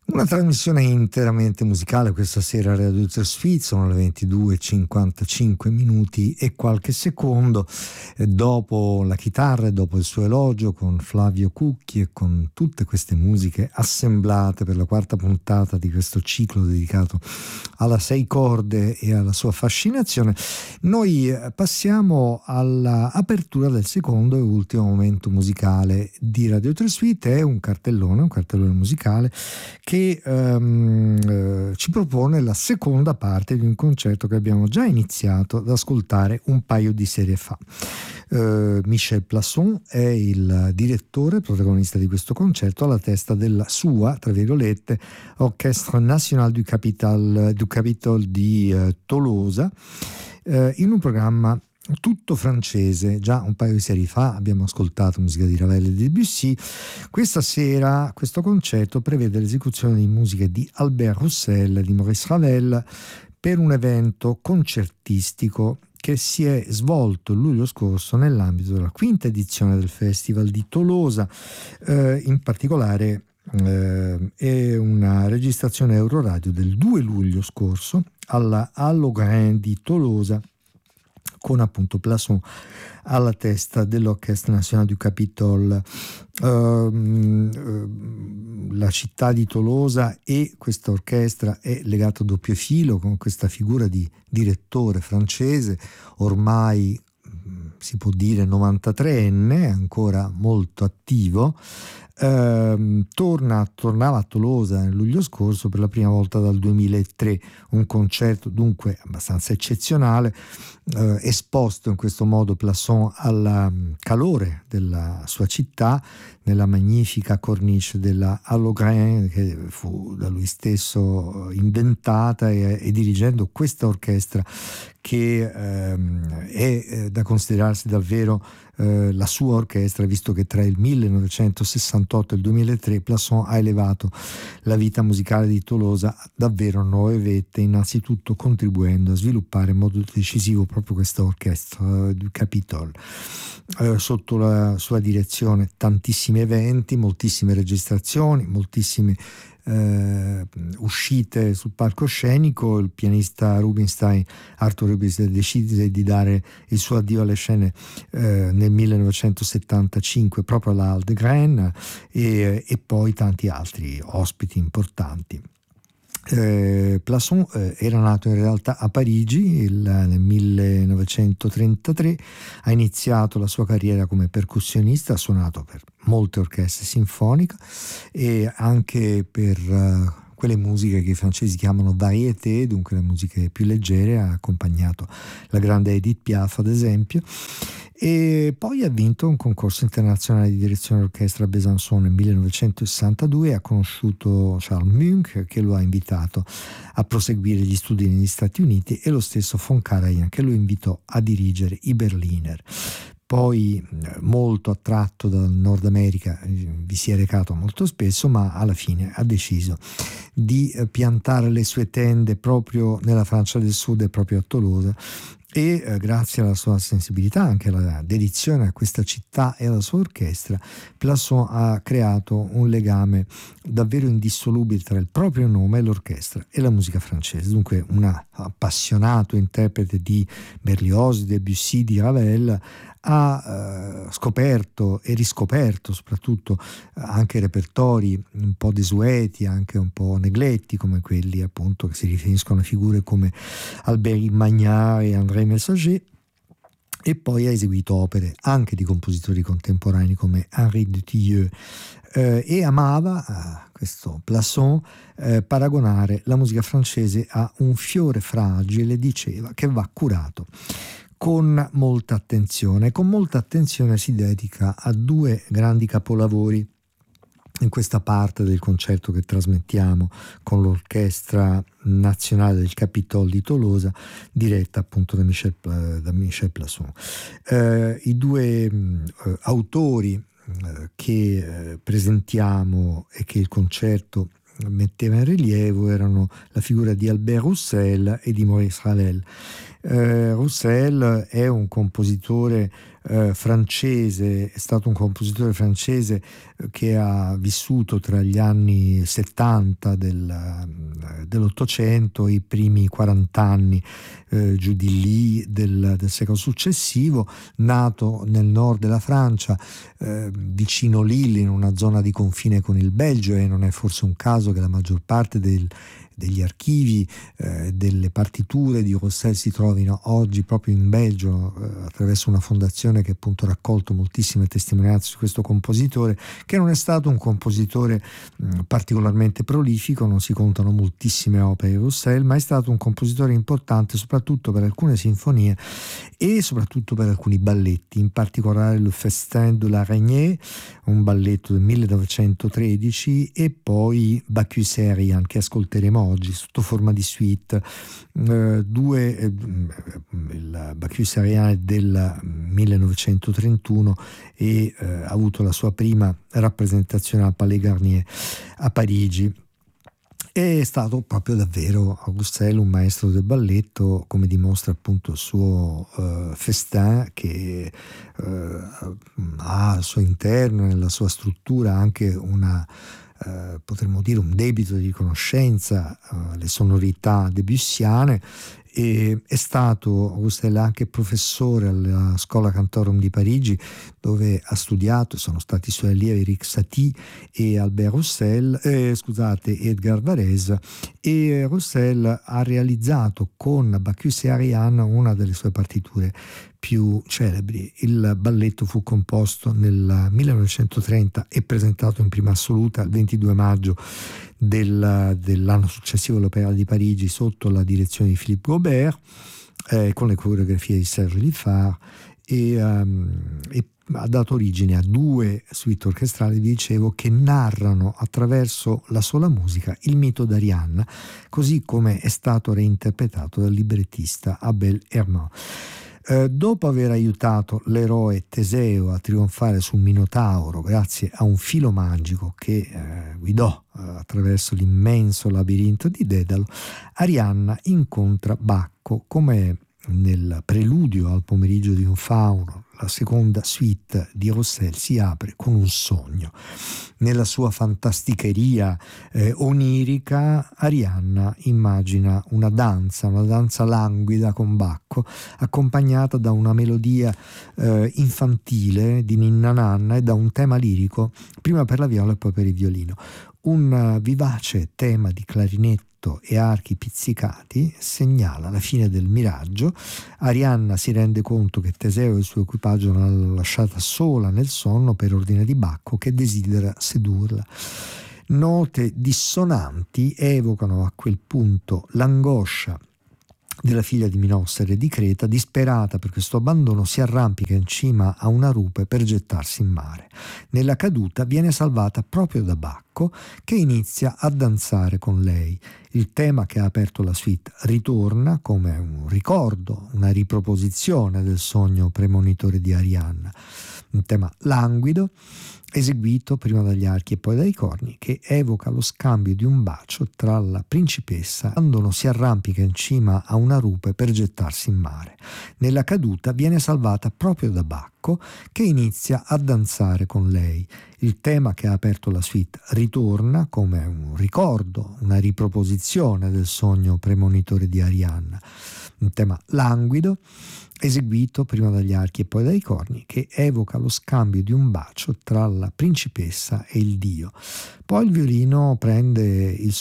Una trasmissione interamente musicale questa sera a Radio Trasfit, sono le 22:55 minuti e qualche secondo. Dopo la chitarra e dopo il suo elogio con Flavio Cucchi e con tutte queste musiche assemblate per la quarta puntata di questo ciclo dedicato alla sei corde e alla sua fascinazione, noi passiamo all'apertura del secondo e ultimo momento musicale di Radio Trasfit. È un cartellone musicale che ci propone la seconda parte di un concerto che abbiamo già iniziato ad ascoltare un paio di serie fa. Michel Plasson è il direttore, protagonista di questo concerto, alla testa della sua, tra virgolette, Orchestre National du Capitole di Tolosa, in un programma tutto francese. Già un paio di serie fa abbiamo ascoltato musica di Ravel e di Debussy. Questa sera questo concerto prevede l'esecuzione di musiche di Albert Roussel, di Maurice Ravel, per un evento concertistico che si è svolto il luglio scorso nell'ambito della quinta edizione del Festival di Tolosa. In particolare è una registrazione Euroradio del 2 luglio scorso alla Halograin di Tolosa, con appunto Plasson alla testa dell'Orchestre Nationale du Capitole. La città di Tolosa e questa orchestra è legata a doppio filo con questa figura di direttore francese, ormai si può dire 93enne, ancora molto attivo. Tornava a Tolosa nel luglio scorso per la prima volta dal 2003, un concerto dunque abbastanza eccezionale, esposto in questo modo Plasson al calore della sua città, nella magnifica cornice della Halograin, che fu da lui stesso inventata, e dirigendo questa orchestra che è da considerarsi davvero la sua orchestra, visto che tra il 1968 e il 2003 Plasson ha elevato la vita musicale di Tolosa a davvero nuove vette, innanzitutto contribuendo a sviluppare in modo decisivo proprio questa orchestra du Capitole. Sotto la sua direzione tantissimi eventi, moltissime registrazioni, moltissime uscite sul palcoscenico. Il pianista Arthur Rubinstein decide di dare il suo addio alle scene nel 1975 proprio alla Halograin, e poi tanti altri ospiti importanti. Plasson era nato in realtà a Parigi nel 1933, ha iniziato la sua carriera come percussionista, ha suonato per molte orchestre sinfoniche e anche per quelle musiche che i francesi chiamano variété, dunque le musiche più leggere. Ha accompagnato la grande Edith Piaf ad esempio, e poi ha vinto un concorso internazionale di direzione d'orchestra a Besançon nel 1962. Ha conosciuto Charles Munch, che lo ha invitato a proseguire gli studi negli Stati Uniti, e lo stesso von Karajan, che lo invitò a dirigere i Berliner. Poi, molto attratto dal Nord America, vi si è recato molto spesso, ma alla fine ha deciso di piantare le sue tende proprio nella Francia del Sud e proprio a Tolosa, e grazie alla sua sensibilità, anche alla dedizione a questa città e alla sua orchestra, Plasson ha creato un legame davvero indissolubile tra il proprio nome e l'orchestra e la musica francese. Dunque un appassionato interprete di Berlioz, di Debussy, di Ravel, ha scoperto e riscoperto soprattutto anche repertori un po' desueti, anche un po' negletti, come quelli appunto che si riferiscono a figure come Albéric Magnard e André Messager, e poi ha eseguito opere anche di compositori contemporanei come Henri Dutilleux, e amava questo Plasson paragonare la musica francese a un fiore fragile, diceva, che va curato con molta attenzione. Con molta attenzione si dedica a due grandi capolavori in questa parte del concerto che trasmettiamo con l'Orchestra Nazionale del Capitole di Tolosa, diretta appunto da Michel Plasson. I due autori che presentiamo e che il concerto metteva in rilievo erano la figura di Albert Roussel e di Maurice Ravel. Roussel è un compositore francese, è stato un compositore francese che ha vissuto tra gli anni 70 dell'Ottocento e i primi 40 anni giù di lì del secolo successivo, nato nel nord della Francia, vicino Lille, in una zona di confine con il Belgio, e non è forse un caso che la maggior parte degli archivi, delle partiture di Roussel si trovino oggi proprio in Belgio, attraverso una fondazione che appunto ha raccolto moltissime testimonianze su questo compositore, che non è stato un compositore particolarmente prolifico, non si contano moltissime opere di Roussel, ma è stato un compositore importante soprattutto per alcune sinfonie e soprattutto per alcuni balletti, in particolare Le Festin de l'Araignée, un balletto del 1913, e poi Bacchus et Ariane, che ascolteremo oggi sotto forma di suite. Il Bacchus et Ariane è del 1931 e ha avuto la sua prima rappresentazione al Palais Garnier a Parigi. È stato proprio davvero Roussel un maestro del balletto, come dimostra appunto il suo Festin, che ha al suo interno, nella sua struttura, anche potremmo dire un debito di conoscenza, le sonorità debussiane. E è stato Roussel anche professore alla Scuola Cantorum di Parigi, dove ha studiato, sono stati suoi allievi Eric Satie e Albert Roussel, Edgar Varese, e Roussel ha realizzato con Bacchus et Ariane una delle sue partiture più celebri. Il balletto fu composto nel 1930 e presentato in prima assoluta il 22 maggio dell'anno successivo all'Opéra di Parigi sotto la direzione di Philippe Gaubert, con le coreografie di Serge Liffard, e ha dato origine a 2 suite orchestrali, vi dicevo, che narrano attraverso la sola musica il mito d'Arianna, così come è stato reinterpretato dal librettista Abel Herman. Dopo aver aiutato l'eroe Teseo a trionfare sul Minotauro grazie a un filo magico che guidò attraverso l'immenso labirinto di Dedalo, Arianna incontra Bacco, come nel preludio al pomeriggio di un fauno. La seconda suite di Roussel si apre con un sogno. Nella sua fantasticheria onirica, Arianna immagina una danza languida con Bacco, accompagnata da una melodia infantile di Ninna Nanna e da un tema lirico, prima per la viola e poi per il violino. Un vivace tema di clarinetto e archi pizzicati segnala la fine del miraggio. Arianna si rende conto che Teseo e il suo equipaggio l'hanno lasciata sola nel sonno per ordine di Bacco, che desidera sedurla. Note dissonanti evocano a quel punto l'angoscia della figlia di Minossere di Creta, disperata per questo abbandono, si arrampica in cima a una rupe per gettarsi in mare. Nella caduta viene salvata proprio da Bacco, che inizia a danzare con lei. Il tema che ha aperto la suite ritorna come un ricordo, una riproposizione del sogno premonitore di Arianna. Un tema languido, eseguito prima dagli archi e poi dai corni, che evoca lo scambio di un bacio tra la principessa quando si arrampica in cima a una rupe per gettarsi in mare. Nella caduta viene salvata proprio da Bacco, che inizia a danzare con lei. Il tema che ha aperto la suite ritorna come un ricordo, una riproposizione del sogno premonitore di Arianna. Un tema languido, eseguito prima dagli archi e poi dai corni, che evoca lo scambio di un bacio tra la principessa e il dio. Poi il violino prende il